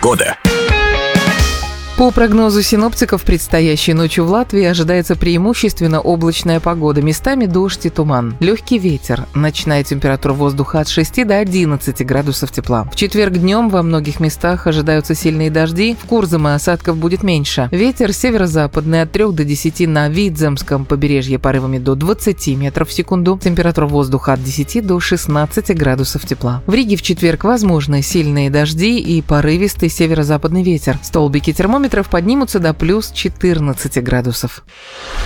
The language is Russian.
погода. По прогнозу синоптиков, предстоящей ночью в Латвии ожидается преимущественно облачная погода, местами дождь и туман. Легкий ветер, ночная температура воздуха от 6 до 11 градусов тепла. В четверг днем во многих местах ожидаются сильные дожди, в Курзаме осадков будет меньше. Ветер северо-западный от 3 до 10 на Видземском побережье порывами до 20 метров в секунду. Температура воздуха от 10 до 16 градусов тепла. В Риге в четверг возможны сильные дожди и порывистый северо-западный ветер. Столбики термометров поднимутся до плюс 14 градусов.